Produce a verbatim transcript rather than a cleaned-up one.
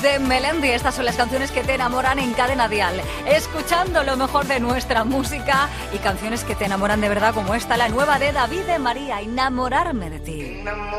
De Melendi, estas son las canciones que te enamoran en Cadena Dial, escuchando lo mejor de nuestra música y canciones que te enamoran de verdad, como esta, la nueva de David de María, Enamorarme de ti.